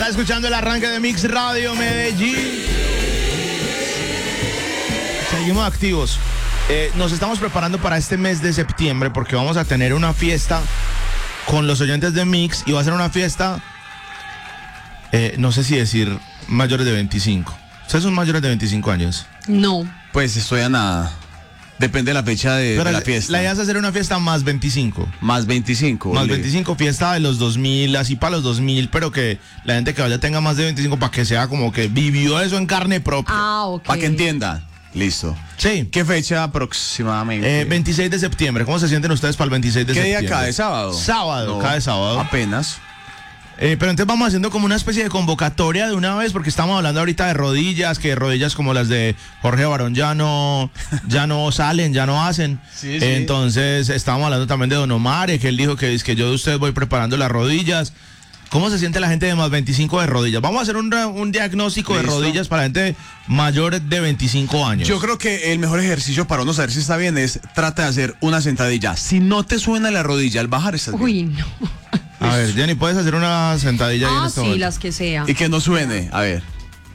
Está escuchando el arranque de Mix Radio Medellín. Seguimos activos. Nos estamos preparando para este mes de septiembre porque vamos a tener una fiesta con los oyentes de Mix y va a ser una fiesta, no sé si decir mayores de 25. ¿Ustedes son mayores de 25 años? No. Pues estoy a nada. Depende de la fecha de la fiesta. La idea es hacer una fiesta más 25. Más 25. Más 25, fiesta de los 2000, así para los 2000, pero que la gente que vaya tenga más de 25 para que sea como que vivió eso en carne propia. Ah, ok. Para que entiendan. Listo. Sí. ¿Qué fecha aproximadamente? 26 de septiembre. ¿Cómo se sienten ustedes para el 26 de ¿Qué septiembre? día cae? ¿Sábado? Sábado, cae sábado. Apenas. Pero entonces vamos haciendo como una especie de convocatoria de una vez, porque estamos hablando ahorita de rodillas, que rodillas como las de Jorge Barón ya no salen, ya no hacen. Sí. Entonces estábamos hablando también de Don Omar, que él dijo que es que yo de ustedes voy preparando las rodillas. ¿Cómo se siente la gente de más 25 de rodillas? Vamos a hacer un diagnóstico de rodillas para gente mayor de 25 años. Yo creo que el mejor ejercicio para uno saber si está bien es trata de hacer una sentadilla. Si no te suena la rodilla al bajar, estás bien. Uy, no. A ver, Jenny, ¿puedes hacer una sentadilla ahí en este Sí, momento? las que sea. Y que no suene, a ver.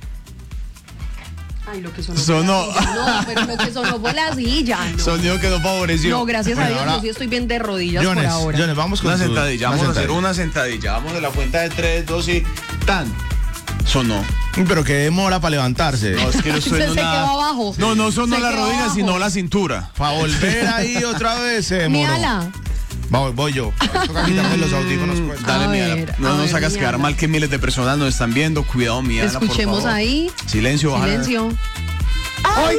Ay, lo que sonó. Sonó. fue la silla. No, pero lo que sonó fue la silla. No, Sonido que no favoreció. no gracias a Bueno, Dios, ahora- yo sí estoy bien de rodillas por Jones, ahora. vamos con Una su- sentadilla, vamos a hacer una sentadilla. Vamos de la cuenta de 3, 2 y ¡tan! Sonó. Pero que demora para levantarse. No, es que no Se suena quedó nada. abajo. No sonó Se la quedó rodilla, abajo. sino la cintura. Para volver ahí otra vez se demoró. Mírala. Voy yo. Toca quitarme los audífonos, pues. Dale, A mira. ver, No a nos ver, hagas quedar Miala. mal que miles de personas nos están viendo. Cuidado, Miala, por Escuchemos favor. ahí. Silencio, baja. Silencio. ¡Ay!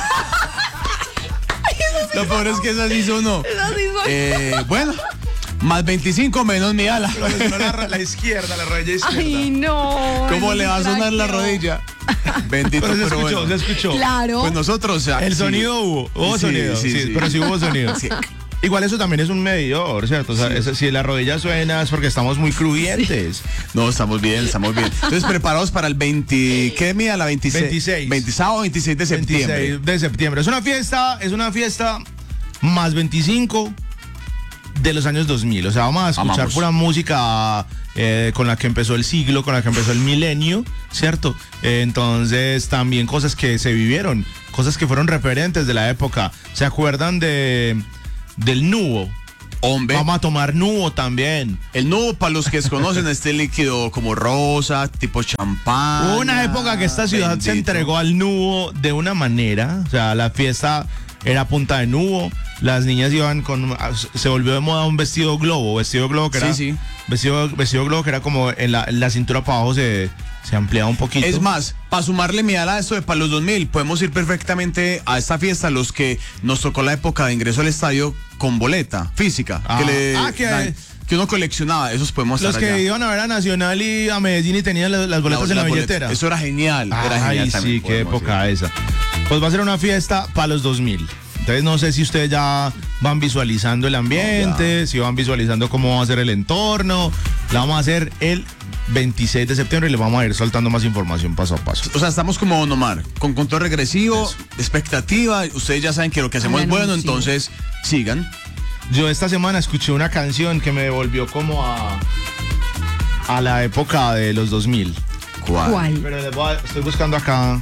Lo peor es que esa sí sonó. Esa sí sonó. Bueno, más 25 menos Miala. La izquierda, la rodilla izquierda. Ay, no. ¿Cómo le va a sonar la extraño. rodilla? Bendito, Pero se pero escuchó, bueno. se escuchó. Claro. Pues nosotros, o sea, El sí. sonido hubo Sí, sonido, sí, sí, sí. pero sí hubo sonido. Sí. Igual eso también es un medidor, ¿cierto? O sea, si la rodilla suena es porque estamos muy crujientes. No, estamos bien, estamos bien. Entonces, preparados para el 20... ¿Qué mía? La 26. 26. 26 de septiembre. 26 de septiembre. Es una fiesta más 25 de los años 2000. O sea, vamos a escuchar Amamos. pura música con la que empezó el siglo, con la que empezó el milenio, ¿cierto? Entonces, también cosas que se vivieron, cosas que fueron referentes de la época. ¿Se acuerdan del nubo? Hombre, Vamos a tomar nubo también. el nubo, para los que desconocen, este líquido como rosa, tipo champán. Hubo una época que esta ciudad se entregó al nubo de una manera, o sea, la fiesta era a punta de nubo, las niñas iban se volvió de moda un vestido globo que era, Sí. vestido globo que era como en la cintura para abajo se ampliaba un poquito. Es más, para sumarle Miala a esto de para los 2000, podemos ir perfectamente a esta fiesta los que nos tocó la época de ingreso al estadio con boleta física. Ah. Que uno coleccionaba, esos podemos Los estar que allá. iban a ver a Nacional y a Medellín y tenían las boletas en la boletas. billetera. Eso era genial. Era Ay, genial sí, también, qué podemos época decir. esa. Pues va a ser una fiesta para los 2000. Entonces no sé si ustedes ya van visualizando el ambiente, si van visualizando cómo va a ser el entorno. La vamos a hacer el 26 de septiembre y les vamos a ir soltando más información paso a paso. O sea, estamos como Don Omar, con control regresivo, expectativa. Ustedes ya saben que lo que hacemos es bueno, anuncio. entonces sigan. Yo esta semana escuché una canción que me devolvió como a la época de los 2000. ¿Cuál? Pero estoy buscando acá.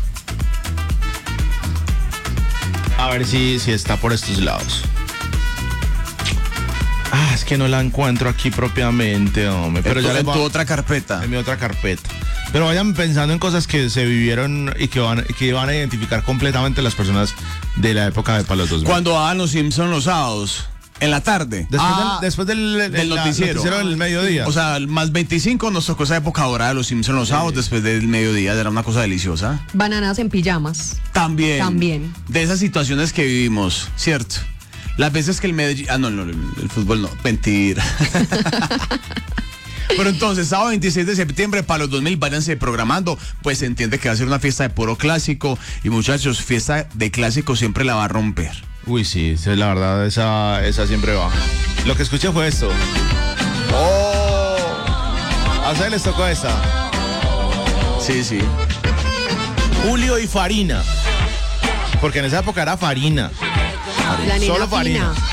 A ver si está por estos lados. Es que no la encuentro aquí propiamente, hombre. Pero ya les en voy tu a- otra carpeta. en mi otra carpeta. Pero vayan pensando en cosas que se vivieron y que van a identificar completamente las personas de la época de Palos 2000. Cuando daban los Simpsons los sábados, en la tarde. Después del noticiero. del mediodía. O sea, más 25 nos tocó esa época ahora de los Simpsons los sábados después del mediodía, era una cosa deliciosa. Bananas en pijamas. También. También. De esas situaciones que vivimos, ¿cierto? Las veces que el Medellín... no, el fútbol no, mentira. Pero entonces, sábado 26 de septiembre para los 2000, váyanse programando, pues se entiende que va a ser una fiesta de puro clásico y muchachos, fiesta de clásico siempre la va a romper. Uy, sí, la verdad, esa siempre va. Lo que escuché fue esto. A ustedes les tocó esta. Sí. Julio y Farina. Porque en esa época era Farina. La nena Solo Farina. fina.